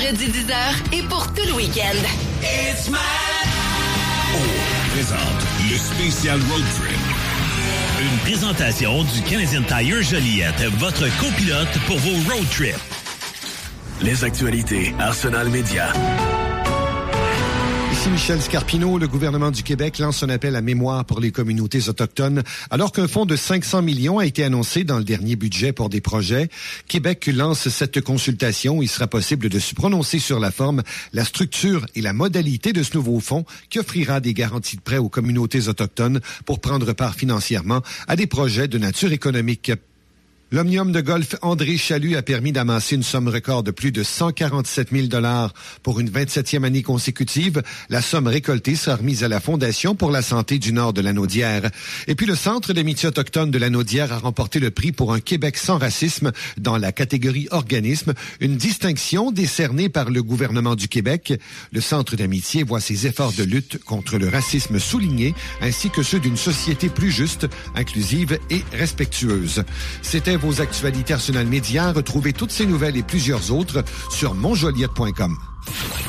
Jeudi 10h et pour tout le week-end. It's my présente le spécial Road Trip. Une présentation du Canadian Tire Joliette, votre copilote pour vos road trips. Les actualités Arsenal Média. Ici Michel Scarpino. Le gouvernement du Québec lance un appel à mémoire pour les communautés autochtones. Alors qu'un fonds de 500 millions a été annoncé dans le dernier budget pour des projets, Québec lance cette consultation où il sera possible de se prononcer sur la forme, la structure et la modalité de ce nouveau fonds qui offrira des garanties de prêt aux communautés autochtones pour prendre part financièrement à des projets de nature économique. L'Omnium de golf André Chaloux a permis d'amasser une somme record de plus de 147 000 $ pour une 27e année consécutive. La somme récoltée sera remise à la Fondation pour la santé du Nord de la Naudière. Et puis le Centre d'amitié autochtone de la Naudière a remporté le prix pour un Québec sans racisme dans la catégorie organisme, une distinction décernée par le gouvernement du Québec. Le Centre d'amitié voit ses efforts de lutte contre le racisme soulignés, ainsi que ceux d'une société plus juste, inclusive et respectueuse. C'était vos actualités Arsenal Média. Retrouvez toutes ces nouvelles et plusieurs autres sur monjoliette.com.